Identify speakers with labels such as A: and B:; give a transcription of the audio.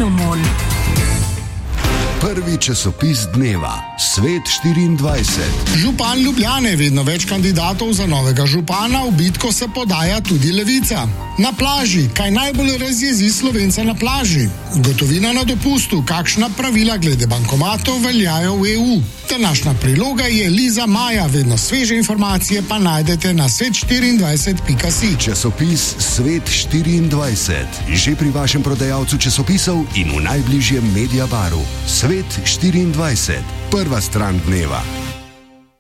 A: Salomon.
B: Prvi časopis dneva, Svet 24.
C: Župan Ljubljane, vedno več kandidatov za novega župana, v bitko se podaja tudi Levica. Na plaži, kaj najbolj razjezi Slovenca na plaži? Gotovina na dopustu, kakšna pravila glede bankomatov veljajo v EU. Današnja priloga je Liza Maja, vedno sveže informacije pa najdete na svet24.si.
B: Časopis Svet 24, že pri vašem prodajalcu časopisov in v najbližjem Mediabaru. Svet 24, prva stran dneva.